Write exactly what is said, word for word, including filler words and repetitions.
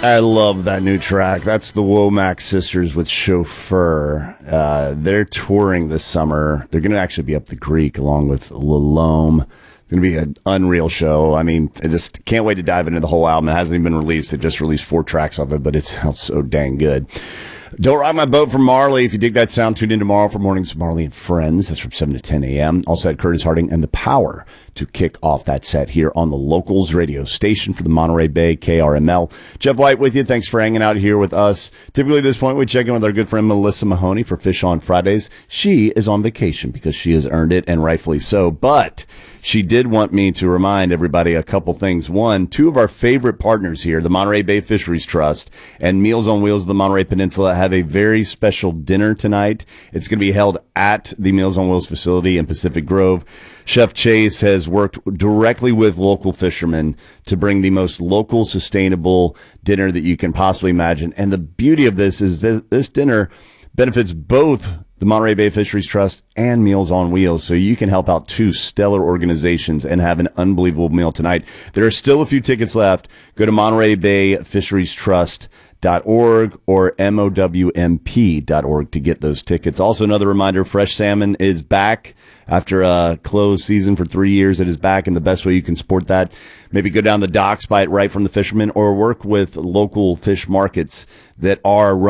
I love that new track. That's the Womack Sisters with Chauffeur. Uh, they're touring this summer. They're going to actually be up the creek along with Lalome. It's going to be an unreal show. I mean, I just can't wait to dive into the whole album. It hasn't even been released. They just released four tracks of it, but it sounds so dang good. Don't Rock My Boat from Marley. If you dig that sound, tune in tomorrow for Mornings with Marley and Friends. That's from seven to ten a.m. Also had Curtis Harding and The Power to kick off that set here on the Locals radio station for the Monterey Bay, K R M L. Jeff White with you. Thanks for hanging out here with us. Typically at this point, we check in with our good friend Melissa Mahoney for Fish on Fridays. She is on vacation because she has earned it, and rightfully so. But she did want me to remind everybody a couple things. One, two of our favorite partners here, the Monterey Bay Fisheries Trust and Meals on Wheels of the Monterey Peninsula, have a very special dinner tonight. It's going to be held at the Meals on Wheels facility in Pacific Grove. Chef Chase has worked directly with local fishermen to bring the most local, sustainable dinner that you can possibly imagine. And the beauty of this is that this dinner benefits both the Monterey Bay Fisheries Trust and Meals on Wheels, so you can help out two stellar organizations and have an unbelievable meal tonight. There are still a few tickets left. Go to Monterey Bay Fisheries Trust dot org or M O W M P dot org to get those tickets. Also, another reminder, fresh salmon is back after a closed season for three years. It is back, and the best way you can support that, maybe go down the docks, buy it right from the fishermen, or work with local fish markets that are